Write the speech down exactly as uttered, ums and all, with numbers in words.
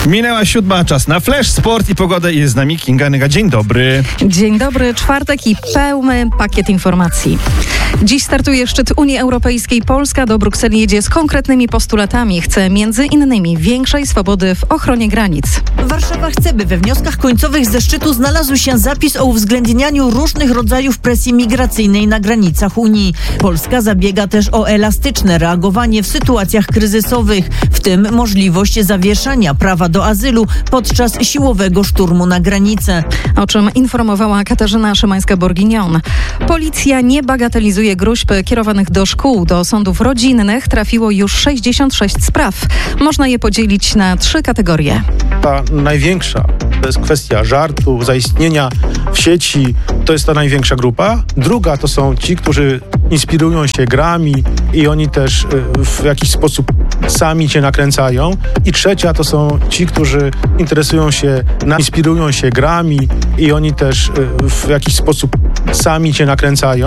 Minęła siódma, czas na Flash, sport i pogodę. Jest z nami Kinga Nyga. Dzień dobry. Dzień dobry, czwartek i pełny pakiet informacji. Dziś startuje szczyt Unii Europejskiej. Polska do Brukseli jedzie z konkretnymi postulatami. Chce między innymi większej swobody w ochronie granic. Warszawa chce, by we wnioskach końcowych ze szczytu znalazł się zapis o uwzględnianiu różnych rodzajów presji migracyjnej na granicach Unii. Polska zabiega też o elastyczne reagowanie w sytuacjach kryzysowych, w tym możliwość zawieszania prawa do azylu podczas siłowego szturmu na granicę. O czym informowała Katarzyna Szymańska-Borginion. Policja nie bagatelizuje gróźb kierowanych do szkół. Do sądów rodzinnych trafiło już sześćdziesiąt sześć spraw. Można je podzielić na trzy kategorie. Ta największa to jest kwestia żartu, zaistnienia w sieci. To jest ta największa grupa. Druga to są ci, którzy inspirują się grami i oni też w jakiś sposób sami cię nakręcają. I trzecia to są ci, którzy interesują się, inspirują się grami i oni też w jakiś sposób sami cię nakręcają.